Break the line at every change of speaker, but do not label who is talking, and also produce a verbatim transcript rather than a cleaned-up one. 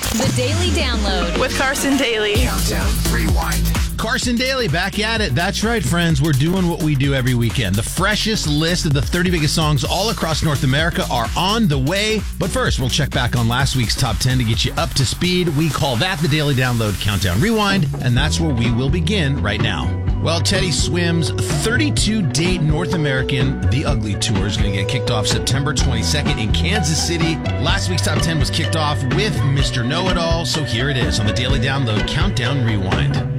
The Daily Download
with Carson Daly.
Countdown Rewind.
Carson Daly back at it. That's right, friends. We're doing what we do every weekend. The freshest list of the thirty biggest songs all across North America are on the way. But first, we'll check back on last week's top ten to get you up to speed. We call that the Daily Download Countdown Rewind, and that's where we will begin right now. Well, Teddy Swim's thirty-two date North American The Ugly Tour is going to get kicked off September twenty-second in Kansas City. Last week's top ten was kicked off with Mister Know-It-All, so here it is on the Daily Download Countdown Rewind.